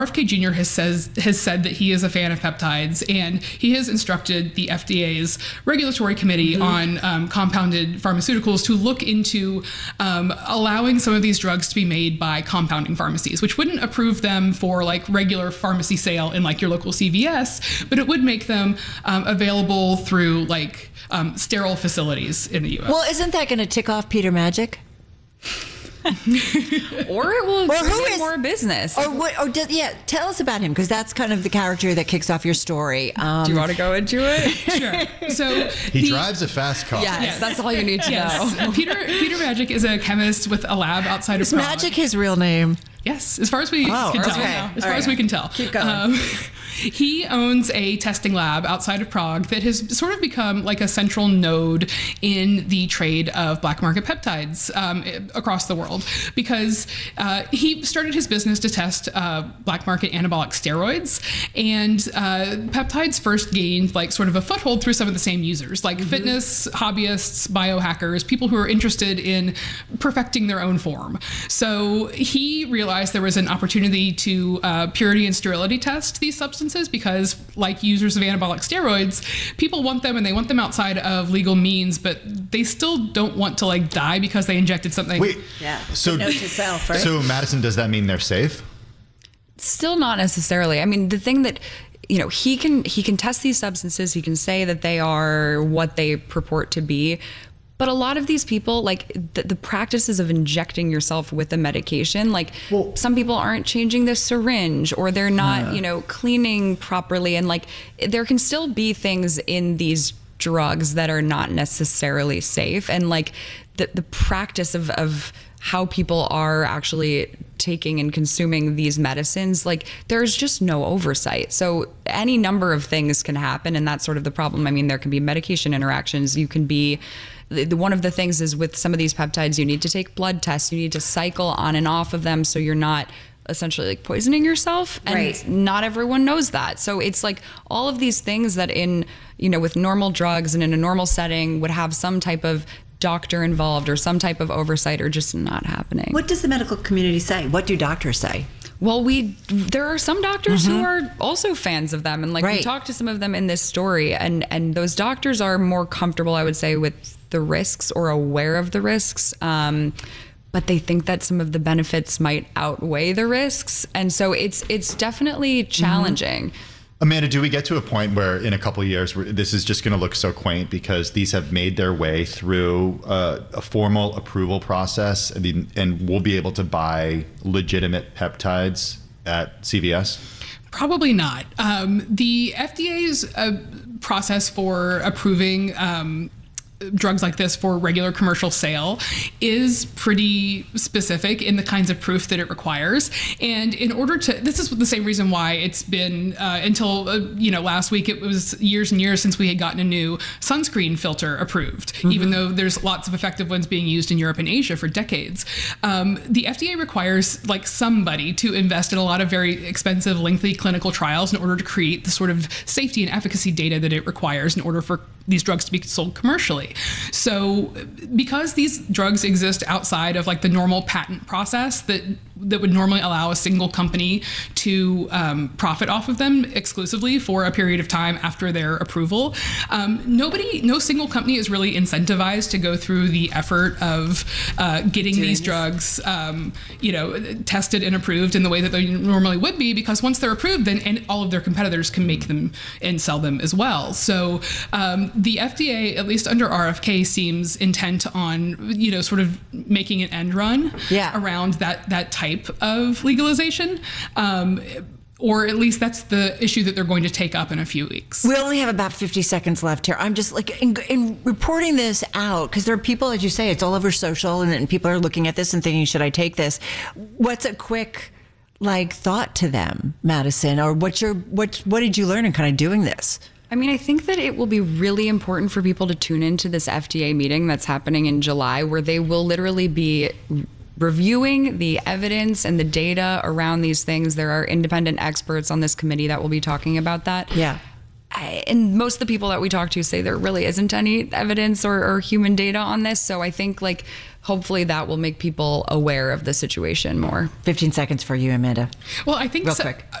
RFK Jr. has said that he is a fan of peptides, and he has instructed the FDA's regulatory committee on compounded pharmaceuticals to look into allowing some of these drugs to be made by compounding pharmacies, which wouldn't approve them for like regular pharmacy sale in like your local CVS, but it would make them available through like sterile facilities in the U.S. Well, isn't that going to tick off Peter Magic? Or it will bring more business. Tell us about him, because that's kind of the character that kicks off your story. Do you want to go into it? Sure. So he drives a fast car. Yes, that's all you need to know. Peter Magic is a chemist with a lab outside of Prague. Is Magic his real name? Yes, as far as we can tell. Okay. As far as we can tell. Keep going. He owns a testing lab outside of Prague that has sort of become like a central node in the trade of black market peptides across the world, because he started his business to test black market anabolic steroids, and peptides first gained like sort of a foothold through some of the same users, like fitness hobbyists, biohackers, people who are interested in perfecting their own form. So he realized there was an opportunity to purity and sterility test these substances, because like users of anabolic steroids, people want them and they want them outside of legal means, but they still don't want to like die because they injected something. Wait, So note to self, right? So Madison, does that mean they're safe? Still not necessarily. I mean, the thing that, you know, he can test these substances, he can say that they are what they purport to be. But a lot of these people, like the practices of injecting yourself with a medication, like some people aren't changing the syringe, or they're not, cleaning properly. And like there can still be things in these drugs that are not necessarily safe. And like the practice of how people are actually taking and consuming these medicines, like there's just no oversight. So any number of things can happen, and that's sort of the problem. I mean, there can be medication interactions. You can be, one of the things is with some of these peptides, you need to take blood tests, you need to cycle on and off of them so you're not essentially like poisoning yourself, and not everyone knows that. So it's like all of these things that in, with normal drugs and in a normal setting would have some type of doctor involved or some type of oversight are just not happening. What does the medical community say? What do doctors say? Well, there are some doctors who are also fans of them, and like we talked to some of them in this story, and those doctors are more comfortable, I would say, with the risks or aware of the risks. But they think that some of the benefits might outweigh the risks, and so it's definitely challenging. Amanda, do we get to a point where in a couple of years this is just going to look so quaint because these have made their way through a formal approval process, and we'll be able to buy legitimate peptides at CVS? Probably not. The FDA's process for approving drugs like this for regular commercial sale is pretty specific in the kinds of proof that it requires. And in order to, this is the same reason why it's been until last week, it was years and years since we had gotten a new sunscreen filter approved, even though there's lots of effective ones being used in Europe and Asia for decades. The FDA requires like somebody to invest in a lot of very expensive, lengthy clinical trials in order to create the sort of safety and efficacy data that it requires in order for these drugs to be sold commercially. So because these drugs exist outside of like the normal patent process that would normally allow a single company to profit off of them exclusively for a period of time after their approval, no single company is really incentivized to go through the effort of getting these drugs tested and approved in the way that they normally would be, because once they're approved, then and all of their competitors can make them and sell them as well. So the FDA, at least under RFK, seems intent on sort of making an end run around that type of legalization. Or at least that's the issue that they're going to take up in a few weeks. We only have about 50 seconds left here. I'm just like, in reporting this out, because there are people, as you say, it's all over social, and people are looking at this and thinking, should I take this? What's a quick thought to them, Madison? Or what did you learn in kind of doing this? I mean, I think that it will be really important for people to tune into this FDA meeting that's happening in July, where they will literally be reviewing the evidence and the data around these things. There are independent experts on this committee that will be talking about that. Yeah. and most of the people that we talk to say there really isn't any evidence or human data on this. So I think like hopefully that will make people aware of the situation more. 15 seconds for you, Amanda. Well, I think Real quick.